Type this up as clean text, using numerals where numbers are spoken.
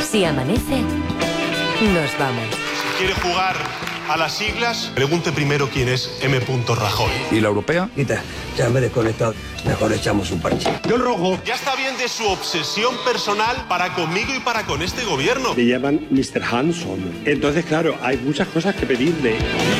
Si amanece, nos vamos. Si quiere jugar a las siglas, pregunte primero quién es M. Rajoy. ¿Y la europea? Quita, ya me he desconectado. Mejor echamos un parche. Yo el rojo. Ya está bien de su obsesión personal para conmigo y para con este gobierno. Le llaman Mr. Hanson. Entonces, claro, hay muchas cosas que pedirle.